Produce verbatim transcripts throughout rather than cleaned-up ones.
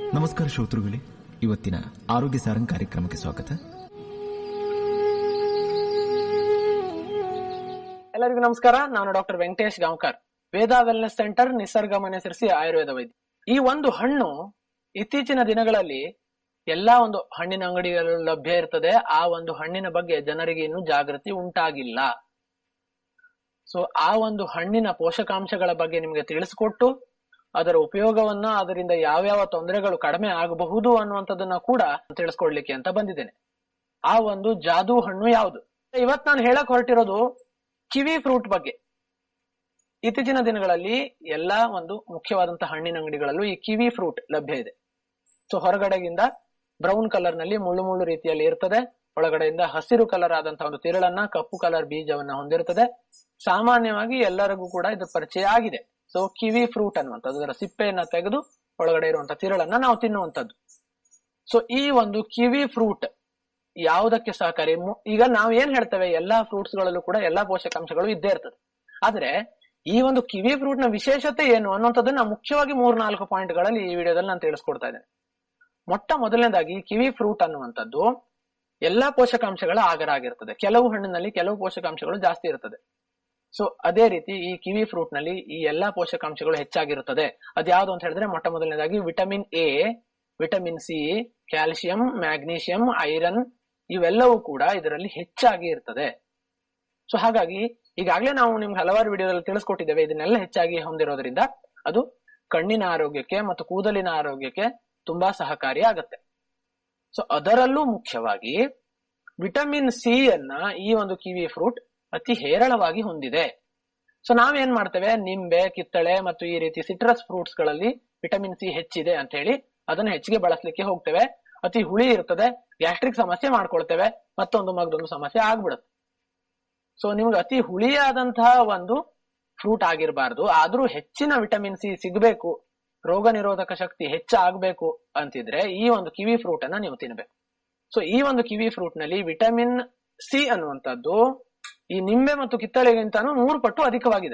ನಮಸ್ಕಾರ ಶ್ರೋತೃಗಳೇ, ಇವತ್ತಿನ ಆರೋಗ್ಯ ಸಾರಂಗ್ ಕಾರ್ಯಕ್ರಮಕ್ಕೆ ಸ್ವಾಗತ. ಎಲ್ಲರಿಗೂ ನಮಸ್ಕಾರ. ನಾನು ಡಾಕ್ಟರ್ ವೆಂಕಟೇಶ್ ಗಾಂವ್ಕರ್, ವೇದ ವೆಲ್ನೆಸ್ ಸೆಂಟರ್, ನಿಸರ್ಗ ಮನೆಸಿರಿಸಿ ಆಯುರ್ವೇದ ವೈದ್ಯ. ಈ ಒಂದು ಹಣ್ಣು ಇತ್ತೀಚಿನ ದಿನಗಳಲ್ಲಿ ಎಲ್ಲಾ ಒಂದು ಹಣ್ಣಿನ ಅಂಗಡಿಗಳು ಲಭ್ಯ ಇರ್ತದೆ. ಆ ಒಂದು ಹಣ್ಣಿನ ಬಗ್ಗೆ ಜನರಿಗೆ ಇನ್ನೂ ಜಾಗೃತಿ ಉಂಟಾಗಿಲ್ಲ. ಸೊ ಆ ಒಂದು ಹಣ್ಣಿನ ಪೋಷಕಾಂಶಗಳ ಬಗ್ಗೆ ನಿಮಗೆ ತಿಳಿಸಿಕೊಟ್ಟು ಅದರ ಉಪಯೋಗವನ್ನ, ಅದರಿಂದ ಯಾವ್ಯಾವ ತೊಂದರೆಗಳು ಕಡಿಮೆ ಆಗಬಹುದು ಅನ್ನುವಂಥದ್ದನ್ನ ಕೂಡ ತಿಳಿಸ್ಕೊಡ್ಲಿಕ್ಕೆ ಅಂತ ಬಂದಿದ್ದೇನೆ. ಆ ಒಂದು ಜಾದೂ ಹಣ್ಣು ಯಾವುದು? ಇವತ್ ನಾನು ಹೇಳಕ್ ಹೊರಟಿರೋದು ಕಿವಿ ಫ್ರೂಟ್ ಬಗ್ಗೆ. ಇತ್ತೀಚಿನ ದಿನಗಳಲ್ಲಿ ಎಲ್ಲಾ ಒಂದು ಮುಖ್ಯವಾದಂತಹ ಹಣ್ಣಿನ ಅಂಗಡಿಗಳಲ್ಲೂ ಈ ಕಿವಿ ಫ್ರೂಟ್ ಲಭ್ಯ ಇದೆ. ಸೊ ಹೊರಗಡೆಗಿಂದ ಬ್ರೌನ್ ಕಲರ್ ನಲ್ಲಿ ಮುಳ್ಳು ಮುಳ್ಳು ರೀತಿಯಲ್ಲಿ ಇರ್ತದೆ. ಒಳಗಡೆಯಿಂದ ಹಸಿರು ಕಲರ್ ಆದಂತಹ ಒಂದು ತಿರುಳನ್ನ, ಕಪ್ಪು ಕಲರ್ ಬೀಜವನ್ನ ಹೊಂದಿರುತ್ತದೆ. ಸಾಮಾನ್ಯವಾಗಿ ಎಲ್ಲರಿಗೂ ಕೂಡ ಇದು ಪರಿಚಯ ಆಗಿದೆ. ಸೊ ಕಿವಿ ಫ್ರೂಟ್ ಅನ್ನುವಂಥದ್ದು, ಅದರ ಸಿಪ್ಪೆಯನ್ನ ತೆಗೆದು ಒಳಗಡೆ ಇರುವಂತಹ ತಿರುಳನ್ನ ನಾವು ತಿನ್ನುವಂಥದ್ದು. ಸೊ ಈ ಒಂದು ಕಿವಿ ಫ್ರೂಟ್ ಯಾವುದಕ್ಕೆ ಸಹಕಾರಿ? ಈಗ ನಾವ್ ಏನ್ ಹೇಳ್ತೇವೆ, ಎಲ್ಲಾ ಫ್ರೂಟ್ಸ್ ಗಳಲ್ಲೂ ಕೂಡ ಎಲ್ಲಾ ಪೋಷಕಾಂಶಗಳು ಇದ್ದೇ ಇರ್ತದೆ. ಆದ್ರೆ ಈ ಒಂದು ಕಿವಿ ಫ್ರೂಟ್ ನ ವಿಶೇಷತೆ ಏನು ಅನ್ನುವಂಥದ್ದನ್ನ ಮುಖ್ಯವಾಗಿ ಮೂರ್ ನಾಲ್ಕು ಪಾಯಿಂಟ್ ಗಳಲ್ಲಿ ಈ ವಿಡಿಯೋದಲ್ಲಿ ನಾನು ತಿಳಿಸ್ಕೊಡ್ತಾ ಇದ್ದೇನೆ. ಮೊಟ್ಟ ಮೊದಲನೇದಾಗಿ ಕಿವಿ ಫ್ರೂಟ್ ಅನ್ನುವಂಥದ್ದು ಎಲ್ಲಾ ಪೋಷಕಾಂಶಗಳ ಆಗರ ಆಗಿರ್ತದೆ. ಕೆಲವು ಹಣ್ಣಿನಲ್ಲಿ ಕೆಲವು ಪೋಷಕಾಂಶಗಳು ಜಾಸ್ತಿ ಇರ್ತದೆ. ಸೊ ಅದೇ ರೀತಿ ಈ ಕಿವಿ ಫ್ರೂಟ್ ನಲ್ಲಿ ಈ ಎಲ್ಲಾ ಪೋಷಕಾಂಶಗಳು ಹೆಚ್ಚಾಗಿರುತ್ತದೆ. ಅದ್ಯಾವುದು ಅಂತ ಹೇಳಿದ್ರೆ, ಮೊಟ್ಟ ಮೊದಲನೇದಾಗಿ vitamin A, vitamin C, calcium, magnesium, iron ಇವೆಲ್ಲವೂ ಕೂಡ ಇದರಲ್ಲಿ ಹೆಚ್ಚಾಗಿ ಇರ್ತದೆ. ಸೊ ಹಾಗಾಗಿ ಈಗಾಗಲೇ ನಾವು ನಿಮ್ಗೆ ಹಲವಾರು ವಿಡಿಯೋದಲ್ಲಿ ತಿಳಿಸ್ಕೊಟ್ಟಿದ್ದೇವೆ. ಇದನ್ನೆಲ್ಲ ಹೆಚ್ಚಾಗಿ ಹೊಂದಿರೋದ್ರಿಂದ ಅದು ಕಣ್ಣಿನ ಆರೋಗ್ಯಕ್ಕೆ ಮತ್ತು ಕೂದಲಿನ ಆರೋಗ್ಯಕ್ಕೆ ತುಂಬಾ ಸಹಕಾರಿ ಆಗತ್ತೆ. ಸೊ ಅದರಲ್ಲೂ ಮುಖ್ಯವಾಗಿ ವಿಟಮಿನ್ ಸಿ ಅನ್ನ ಈ ಒಂದು ಕಿವಿ ಫ್ರೂಟ್ ಅತಿ ಹೇರಳವಾಗಿ ಹೊಂದಿದೆ. ಸೊ ನಾವೇನ್ ಮಾಡ್ತೇವೆ, ನಿಂಬೆ, ಕಿತ್ತಳೆ ಮತ್ತು ಈ ರೀತಿ ಸಿಟ್ರಸ್ ಫ್ರೂಟ್ಸ್ ಗಳಲ್ಲಿ ವಿಟಮಿನ್ ಸಿ ಹೆಚ್ಚಿದೆ ಅಂತ ಹೇಳಿ ಅದನ್ನ ಹೆಚ್ಚಿಗೆ ಬಳಸಲಿಕ್ಕೆ ಹೋಗ್ತೇವೆ. ಅತಿ ಹುಳಿ ಇರ್ತದೆ, ಗ್ಯಾಸ್ಟ್ರಿಕ್ ಸಮಸ್ಯೆ ಮಾಡ್ಕೊಳ್ತೇವೆ, ಮತ್ತೊಂದು ಮಗದೊಂದು ಸಮಸ್ಯೆ ಆಗ್ಬಿಡುತ್ತೆ. ಸೊ ನಿಮ್ಗೆ ಅತಿ ಹುಳಿಯಾದಂತಹ ಒಂದು ಫ್ರೂಟ್ ಆಗಿರಬಾರ್ದು, ಆದ್ರೂ ಹೆಚ್ಚಿನ ವಿಟಮಿನ್ ಸಿ ಸಿಗಬೇಕು, ರೋಗ ನಿರೋಧಕ ಶಕ್ತಿ ಹೆಚ್ಚಾಗಬೇಕು ಅಂತಿದ್ರೆ ಈ ಒಂದು ಕಿವಿ ಫ್ರೂಟ್ ಅನ್ನ ನೀವು ತಿನ್ಬೇಕು. ಸೊ ಈ ಒಂದು ಕಿವಿ ಫ್ರೂಟ್ ನಲ್ಲಿ ವಿಟಮಿನ್ ಸಿ ಅನ್ನುವಂಥದ್ದು ಈ ನಿಂಬೆ ಮತ್ತು ಕಿತ್ತಳೆಗಿಂತಾನು ಮೂರು ಪಟ್ಟು ಅಧಿಕವಾಗಿದೆ.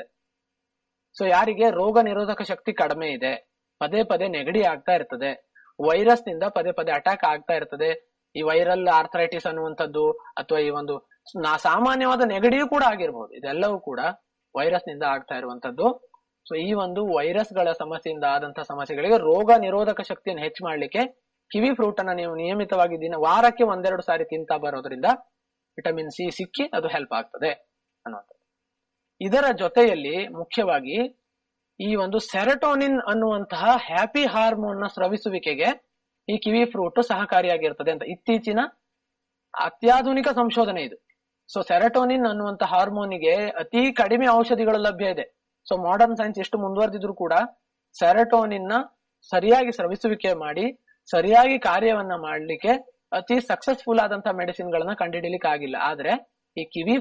ಸೊ ಯಾರಿಗೆ ರೋಗ ನಿರೋಧಕ ಶಕ್ತಿ ಕಡಿಮೆ ಇದೆ, ಪದೇ ಪದೇ ನೆಗಡಿ ಆಗ್ತಾ ಇರ್ತದೆ, ವೈರಸ್ ನಿಂದ ಪದೇ ಪದೇ ಅಟ್ಯಾಕ್ ಆಗ್ತಾ ಇರ್ತದೆ, ಈ ವೈರಲ್ ಆರ್ಥರೈಟಿಸ್ ಅನ್ನುವಂಥದ್ದು ಅಥವಾ ಈ ಒಂದು ಸಾಮಾನ್ಯವಾದ ನೆಗಡಿಯೂ ಕೂಡ ಆಗಿರ್ಬೋದು, ಇದೆಲ್ಲವೂ ಕೂಡ ವೈರಸ್ ನಿಂದ ಆಗ್ತಾ ಇರುವಂತದ್ದು. ಸೊ ಈ ಒಂದು ವೈರಸ್ ಗಳ ಸಮಸ್ಯೆಯಿಂದ ಆದಂತಹ ಸಮಸ್ಯೆಗಳಿಗೆ ರೋಗ ನಿರೋಧಕ ಶಕ್ತಿಯನ್ನು ಹೆಚ್ಚು ಮಾಡ್ಲಿಕ್ಕೆ ಕಿವಿ ಫ್ರೂಟ್ ಅನ್ನ ನೀವು ನಿಯಮಿತವಾಗಿ ದಿನ ವಾರಕ್ಕೆ ಒಂದೆರಡು ಸಾರಿ ತಿಂತಾ ಬರೋದ್ರಿಂದ ವಿಟಮಿನ್ ಸಿ ಸಿಕ್ಕಿ ಅದು ಹೆಲ್ಪ್ ಆಗ್ತದೆ ಅನ್ನುವಂಥದ್ದು. ಇದರ ಜೊತೆಯಲ್ಲಿ ಮುಖ್ಯವಾಗಿ ಈ ಒಂದು ಸೆರಟೋನಿನ್ ಅನ್ನುವಂತಹ ಹ್ಯಾಪಿ ಹಾರ್ಮೋನ್ ನ ಸ್ರವಿಸುವಿಕೆಗೆ ಈ ಕಿವಿ ಫ್ರೂಟ್ ಸಹಕಾರಿಯಾಗಿರ್ತದೆ ಅಂತ ಇತ್ತೀಚಿನ ಅತ್ಯಾಧುನಿಕ ಸಂಶೋಧನೆ ಇದು. ಸೊ ಸೆರಟೋನಿನ್ ಅನ್ನುವಂತಹ ಹಾರ್ಮೋನಿಗೆ ಅತಿ ಕಡಿಮೆ ಔಷಧಿಗಳು ಲಭ್ಯ ಇದೆ. ಸೊ ಮಾಡರ್ನ್ ಸೈನ್ಸ್ ಎಷ್ಟು ಮುಂದುವರೆದಿದ್ರು ಕೂಡ ಸೆರಟೋನಿನ್ ನ ಸರಿಯಾಗಿ ಸ್ರವಿಸುವಿಕೆ ಮಾಡಿ ಸರಿಯಾಗಿ ಕಾರ್ಯವನ್ನ ಮಾಡ್ಲಿಕ್ಕೆ ಅತಿ ಸಕ್ಸಸ್ಫುಲ್ ಆದಂತಹ ಮೆಡಿಸಿನ್ ಗಳನ್ನ ಕಂಡುಹಿಡಿಯಲಿಕ್ಕೆ ಆಗಿಲ್ಲ. ಆದ್ರೆ ಈ ಕಿವಿ